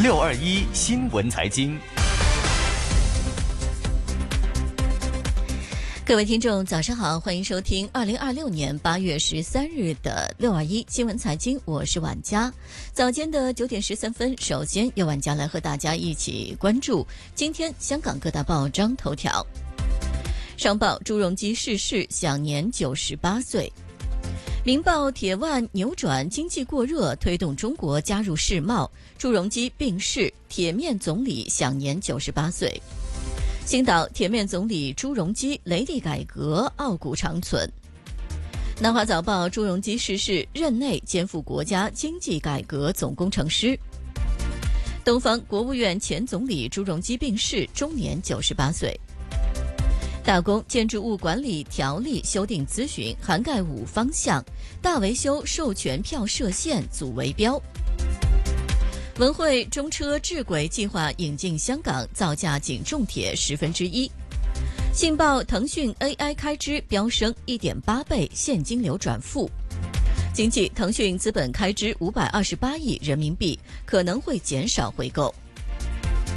621新闻财经。 各位听众早上好，欢迎收听2026年8月13日的621新闻财经，我是婉佳。早间的9点13分，首先由婉佳来和大家一起关注今天香港各大报章头条。商报：朱镕基逝世，享年98岁。明报：铁腕扭转经济过热，推动中国加入世贸。朱镕基病逝，铁面总理享年98岁。星岛：铁面总理朱镕基雷厉改革，傲骨长存。南华早报：朱镕基逝世，任内肩负国家经济改革总工程师。东方：国务院前总理朱镕基病逝，终年98岁。大公：建筑物管理条例修订咨询涵盖5方向，大维修授权票设限阻围标。文汇：中车智轨计划引进香港，造价仅重铁1/10。信报：腾讯 AI 开支飙升1.8倍，现金流转负。经济：腾讯资本开支528亿人民币，可能会减少回购。